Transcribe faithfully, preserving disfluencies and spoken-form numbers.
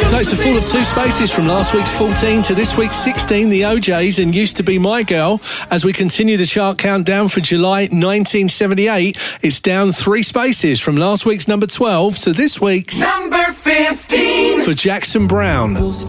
So it's a fall of two spaces from last week's fourteen to this week's sixteen, the O Js and Used to Be My Girl. As we continue the chart countdown for July nineteen seventy-eight, it's down three spaces from last week's number twelve to this week's number fifteen for Jackson Browne.